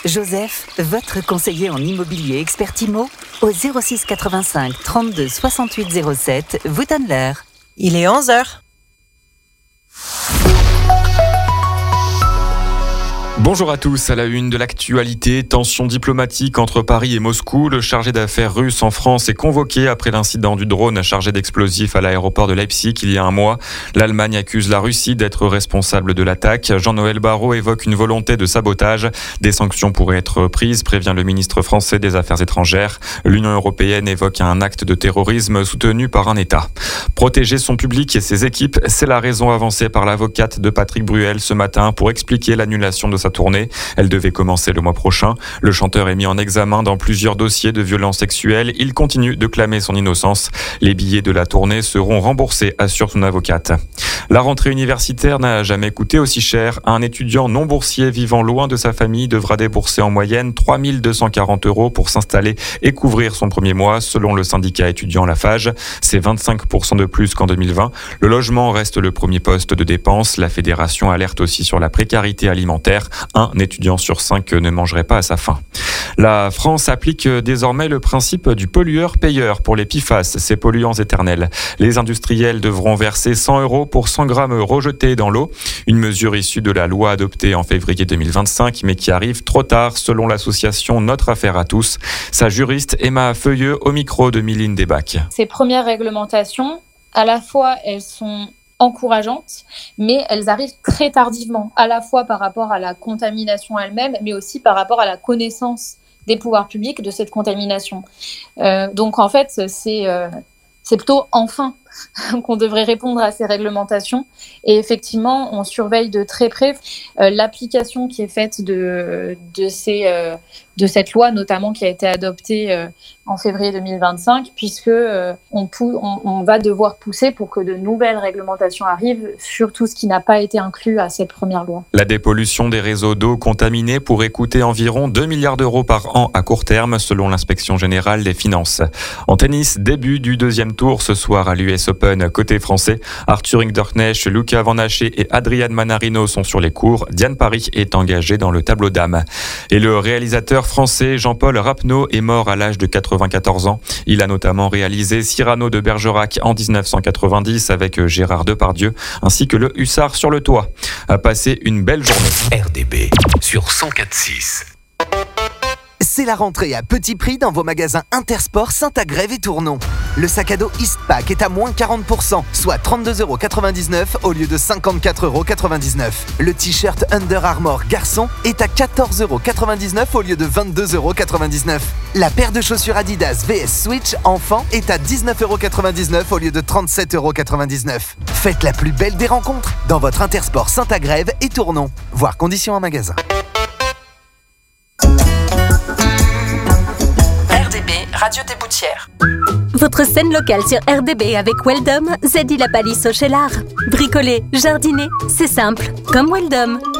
Joseph, votre conseiller en immobilier expert IMO, au 06 85 32 68 07, vous donne l'heure. Il est 11h. Bonjour à tous, à la une de l'actualité, tension diplomatique entre Paris et Moscou. Le chargé d'affaires russe en France est convoqué après l'incident du drone chargé d'explosifs à l'aéroport de Leipzig il y a un mois. L'Allemagne accuse la Russie d'être responsable de l'attaque. Jean-Noël Barrot évoque une volonté de sabotage. Des sanctions pourraient être prises, prévient le ministre français des Affaires étrangères. L'Union européenne évoque un acte de terrorisme soutenu par un État. Protéger son public et ses équipes, c'est la raison avancée par l'avocate de Patrick Bruel ce matin pour expliquer l'annulation de sa tournée. Elle devait commencer le mois prochain. Le chanteur est mis en examen dans plusieurs dossiers de violences sexuelles. Il continue de clamer son innocence. Les billets de la tournée seront remboursés, assure son avocate. La rentrée universitaire n'a jamais coûté aussi cher. Un étudiant non boursier vivant loin de sa famille devra débourser en moyenne 3 240 € pour s'installer et couvrir son premier mois, selon le syndicat étudiant Lafage. C'est 25% de plus qu'en 2020. Le logement reste le premier poste de dépense. La fédération alerte aussi sur la précarité alimentaire. Un étudiant sur 5 ne mangerait pas à sa faim. La France applique désormais le principe du pollueur-payeur pour les PFAS, ces polluants éternels. Les industriels devront verser 100 € pour 100 grammes rejetés dans l'eau. Une mesure issue de la loi adoptée en février 2025, mais qui arrive trop tard, selon l'association Notre Affaire à tous. Sa juriste Emma Feuilleux au micro de Miline Desbacs. Ces premières réglementations, à la fois, elles sont encourageantes, mais elles arrivent très tardivement, à la fois par rapport à la contamination elle-même, mais aussi par rapport à la connaissance des pouvoirs publics de cette contamination. Donc en fait, c'est plutôt enfin qu'on devrait répondre à ces réglementations. Et effectivement, on surveille de très près l'application qui est faite de cette loi, notamment qui a été adoptée en février 2025, puisque on va devoir pousser pour que de nouvelles réglementations arrivent sur tout ce qui n'a pas été inclus à cette première loi. La dépollution des réseaux d'eau contaminés pourrait coûter environ 2 milliards d'euros par an à court terme, selon l'Inspection générale des finances. En tennis, début du deuxième tour ce soir à l'US Open. Côté français, Arthur Hinderknecht, Luca Van Haché et Adrian Manarino sont sur les cours. Diane Paris est engagée dans le tableau dames. Et le réalisateur français Jean-Paul Rapneau est mort à l'âge de 94 ans. Il a notamment réalisé Cyrano de Bergerac en 1990 avec Gérard Depardieu, ainsi que Le Hussard sur le toit. A passé une belle journée. RDB sur 104.6. C'est la rentrée à petit prix dans vos magasins Intersport Saint-Agrève et Tournon. Le sac à dos Eastpak est à moins 40%, soit 32,99 € au lieu de 54,99 €. Le t-shirt Under Armour garçon est à 14,99 € au lieu de 22,99 €. La paire de chaussures Adidas VS Switch enfant est à 19,99 € au lieu de 37,99 €. Faites la plus belle des rencontres dans votre Intersport Saint-Agrève et Tournon. Voir conditions en magasin. Radio des Boutières. Votre scène locale sur RDB avec Weldom, Zeddy la palisse au Cheylard. Bricoler, jardiner, c'est simple, comme Weldom.